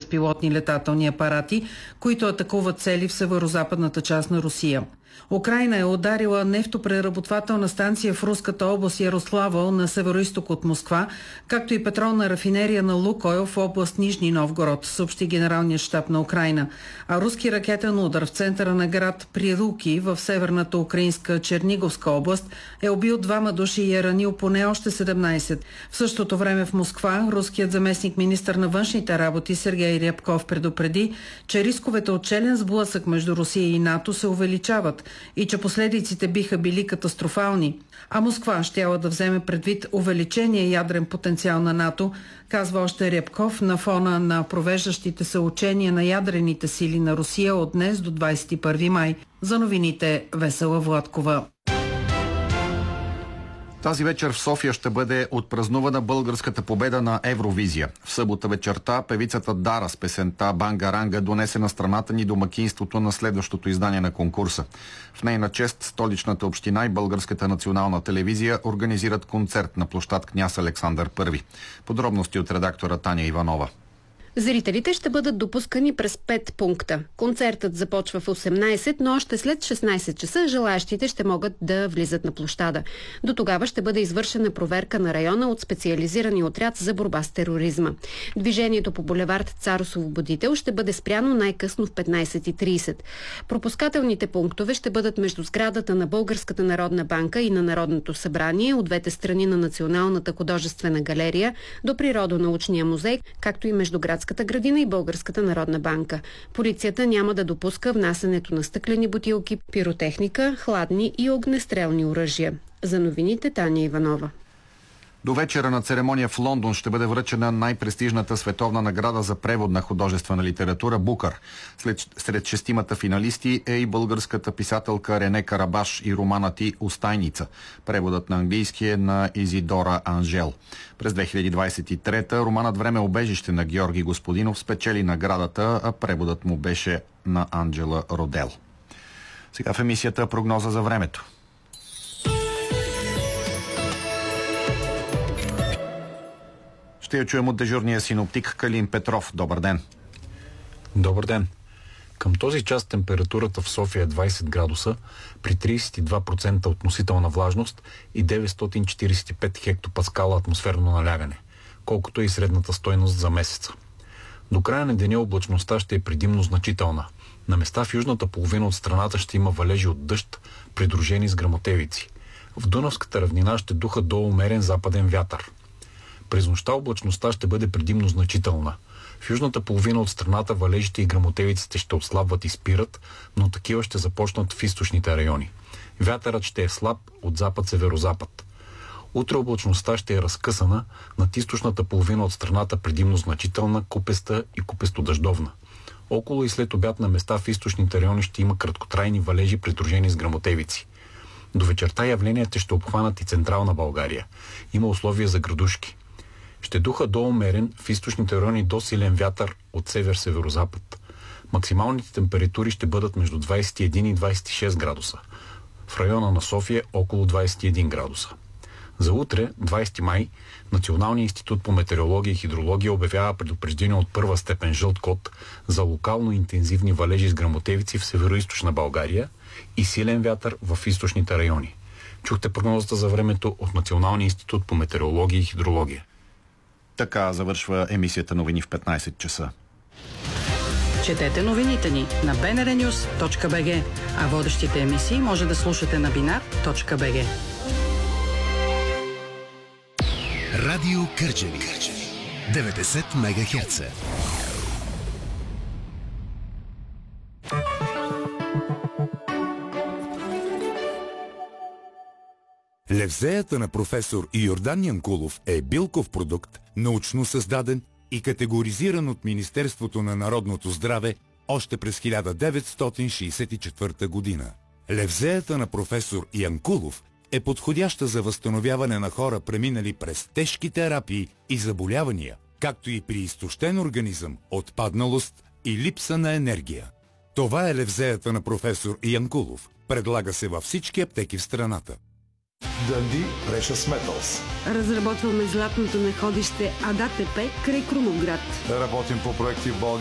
безпилотни летателни апарати, които атакуват цели в северо-западната част на Русия. Украйна е ударила нефтопреработвателна станция в руската област Ярославъл на североизток от Москва, както и петролна рафинерия на Лукойл в област Нижни Новгород, съобщи генералният щаб на Украйна. А руски ракетен удар в центъра на град Прилуки в северната украинска Черниговска област е убил 2 души и е ранил поне още 17. В същото време в Москва руският заместник министър на външните работи Сергей Рябков предупреди, че рисковете от челен сблъсък между Русия и НАТО се увеличават и че последиците биха били катастрофални. А Москва щяла да вземе предвид увеличения ядрен потенциал на НАТО, казва още Рябков на фона на провеждащите се учения на ядрените сили на Русия от днес до 21 май. За новините Весела Владкова. Тази вечер в София ще бъде отпразнувана българската победа на Евровизия. В събота вечерта певицата Дара с песента Бангаранга донесе на страната ни домакинството на следващото издание на конкурса. В нейна чест столичната община и Българската национална телевизия организират концерт на площад Княз Александър I. Подробности от редактора Таня Иванова. Зрителите ще бъдат допускани през 5 пункта. Концертът започва в 18, но още след 16 часа желаящите ще могат да влизат на площада. До тогава ще бъде извършена проверка на района от специализирания отряд за борба с тероризма. Движението по булевард Цар Освободител ще бъде спряно най-късно в 15:30. Пропускателните пунктове ще бъдат между сградата на Българската народна банка и на Народното събрание, от двете страни на Националната художествена галерия до Природонаучния музей, както и между Градската градина и Българската народна банка. Полицията няма да допуска внасянето на стъклени бутилки, пиротехника, хладни и огнестрелни оръжия. За новините Таня Иванова. До вечера на церемония в Лондон ще бъде връчена най-престижната световна награда за превод на художествена литература Букър. Сред 6 финалисти е и българската писателка Рене Карабаш и романът ти Устайница. Преводът на английски е на Изидора Анжел. През 2023 романът Време обежище на Георги Господинов спечели наградата, а преводът му беше на Анджела Родел. Сега в емисията прогноза за времето. Ще я чуем от дежурния синоптик Калин Петров. Добър ден! Добър ден! Към този час температурата в София е 20 градуса при 32% относителна влажност и 945 хектопаскала атмосферно налягане, колкото е и средната стойност за месеца. До края на деня облачността ще е предимно значителна. На места в южната половина от страната ще има валежи от дъжд, придружени с гръмотевици. В Дунавската равнина ще духа до умерен западен вятър. През нощта облачността ще бъде предимно значителна. В южната половина от страната валежите и гръмотевиците ще отслабват и спират, но такива ще започнат в източните райони. Вятърът ще е слаб от запад-северозапад. Утре облачността ще е разкъсана, над източната половина от страната предимно значителна, купеста и купесто-дъждовна. Около и след обяд на места в източните райони ще има краткотрайни валежи, придружени с гръмотевици. До вечерта явленията ще обхванат и централна България. Има условия за градушки. Ще духа до умерен, в източните райони до силен вятър от север-северозапад. Максималните температури ще бъдат между 21 и 26 градуса. В района на София около 21 градуса. За утре, 20 май, Националният институт по метеорология и хидрология обявява предупреждение от първа степен жълт код за локално интензивни валежи с гръмотевици в североизточна България и силен вятър в източните райони. Чухте прогнозата за времето от Националния институт по метеорология и хидрология. Така завършва емисията новини в 15 часа. Четете новините ни на bnrnews.bg, а водещите емисии може да слушате на binar.bg. Радио Кърджали 90 МГц. Левзеята на професор Йордан Янкулов е билков продукт, научно създаден и категоризиран от Министерството на народното здраве още през 1964 година. Левзеята на професор Янкулов е подходяща за възстановяване на хора, преминали през тежки терапии и заболявания, както и при изтощен организъм, отпадналост и липса на енергия. Това е левзеята на професор Янкулов. Предлага се във всички аптеки в страната. Dundee Precious Metals. Разработваме златното находище АДАТП край Крумовград. Работим по проекти в България.